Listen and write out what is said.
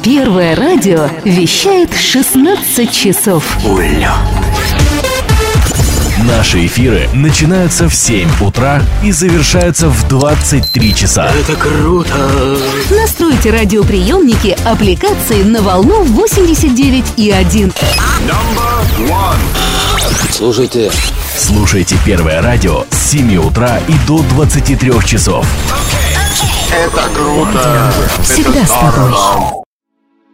Первое радио вещает 16 часов. Уля. Наши эфиры начинаются в 7 утра и завершаются в 23 часа. Это круто! Настройте радиоприемники аппликации на волну 89,1. Слушайте Первое радио с 7 утра и до 23 часов. Это круто! Всегда с тобой.